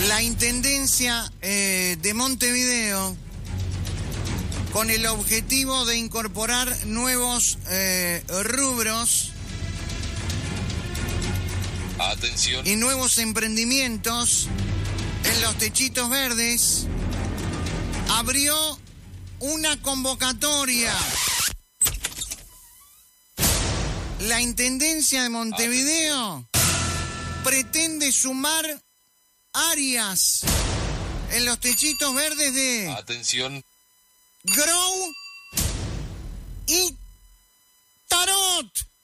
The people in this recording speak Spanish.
La Intendencia de Montevideo, con el objetivo de incorporar nuevos rubros Atención. y nuevos emprendimientos en los techitos verdes, abrió una convocatoria. La Intendencia de Montevideo pretende sumar áreas en los techitos verdes de Atención. Grow y Tarot.